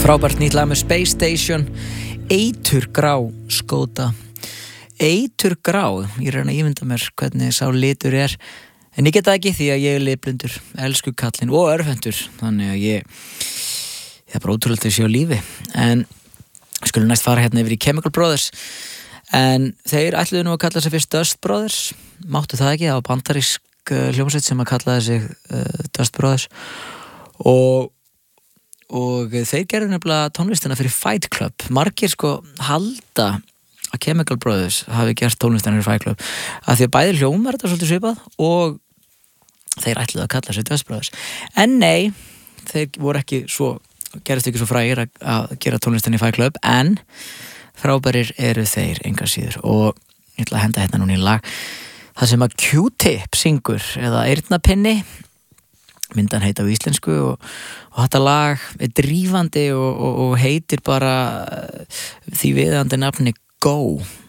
Frábært nýtt lag með Space Station, Eiturgrá skóta. Eiturgrá, ég reyna að ímynda mér hvernig sá litur er, en ég get það ekki því að ég er litblindur, elsku kallinn og örvhentur, þannig að það er bara ótrúlegt að sé á lífi. En við skulum næst fara hérna yfir í Chemical Brothers, en þeir ætluðu nú að kalla sig fyrst Dust Brothers, máttu það ekki, það var bandarísk hljómsveit sem að kallaði sig Dust Brothers, og þeir gerðu nefnilega tónlistina fyrir Fight Club. Margir halda að Chemical Brothers hafi gert tónlistina fyrir Fight Club af því að bæði hljómar þetta svolítið svipað og þeir ætluðu að kalla sig Dust Brothers. En nei, þeir voru ekki gerðist ekki svo frægir að gera tónlistina í Fight Club, en frábærir eru þeir engar síður, og ég ætla að henda hérna núna í lag það sem að Q-Tip syngur, eða Eyrnapinni, myndan heita á íslensku, og þetta lag er drífandi og heitir bara því viðandi nafni Go.